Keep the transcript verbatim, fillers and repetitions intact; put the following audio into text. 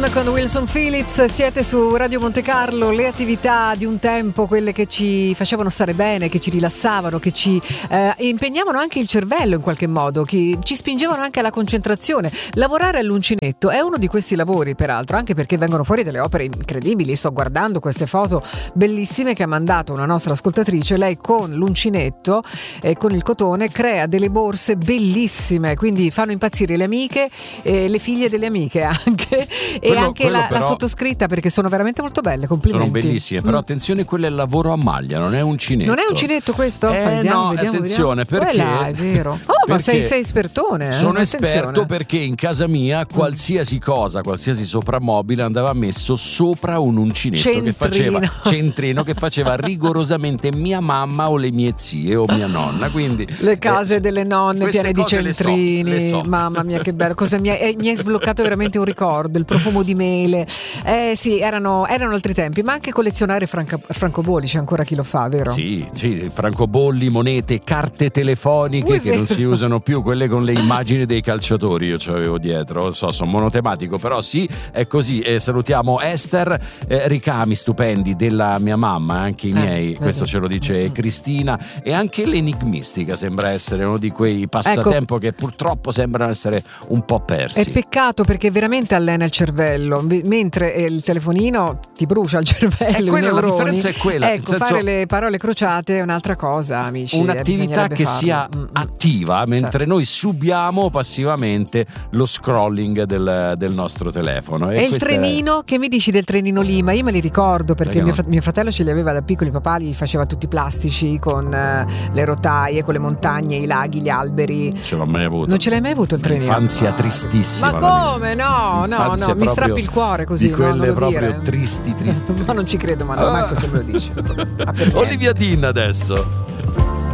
Stone con Wilson Phillips, siete su Radio Monte Carlo. Le attività di un tempo, quelle che ci facevano stare bene, che ci rilassavano, che ci eh, impegnavano anche il cervello in qualche modo, che ci spingevano anche alla concentrazione. Lavorare all'uncinetto è uno di questi lavori, peraltro, anche perché vengono fuori delle opere incredibili. Sto guardando queste foto bellissime che ha mandato una nostra ascoltatrice. Lei con l'uncinetto e eh, con il cotone crea delle borse bellissime, quindi fanno impazzire le amiche, eh, le figlie delle amiche anche, e quello, anche la, però, la sottoscritta, perché sono veramente molto belle. Complimenti. Sono bellissime, però mm. attenzione, quello è il lavoro a maglia, non è uncinetto. Non è uncinetto questo? Eh vediamo, no, vediamo, attenzione, vediamo. perché Là, è vero. Oh, ma sei, sei espertone. Eh? Sono attenzione. esperto perché in casa mia qualsiasi cosa, qualsiasi soprammobile andava messo sopra un uncinetto Centrino. che faceva centrino che faceva rigorosamente mia mamma o le mie zie o mia nonna. Quindi le case eh, delle nonne piene di centrini. Le so, le so. Mamma mia, che bello. Cosa mi, è, mi hai sbloccato veramente un ricordo, il profumo di mele. Eh sì, erano, erano altri tempi, ma anche collezionare franca, francobolli, c'è ancora chi lo fa, vero? Sì, sì, francobolli, monete, carte telefoniche Ui, che vero. non si usano più, quelle con le immagini dei calciatori, io ce l'avevo dietro, so, sono monotematico, però sì, è così. E salutiamo Esther, eh, ricami stupendi della mia mamma, anche i miei, eh, questo ce lo dice Cristina, e anche l'enigmistica sembra essere uno di quei passatempo ecco, che purtroppo sembrano essere un po' persi. È peccato perché veramente allena il cervello, mentre il telefonino ti brucia il cervello. È quella, la differenza è quella. Ecco, senso, fare le parole crociate è un'altra cosa, amici. Un'attività che farlo. sia mm-hmm. attiva, mentre sì. noi subiamo passivamente lo scrolling del, del nostro telefono. E, e il trenino, è... che mi dici del trenino Lima? Io me li ricordo perché mio, fr- mio fratello ce li aveva da piccoli, papà li faceva tutti plastici con uh, le rotaie, con le montagne, i laghi, gli alberi. Non ce l'ho mai avuto. Non ce l'hai mai avuto il trenino? Infanzia tristissima. Ma come? No, no, no, mi strappi il cuore così. Di quelle no, proprio dire. tristi, tristi, tristi. Ma non ci credo, ma no, Marco se me lo dici. Olivia Dean adesso.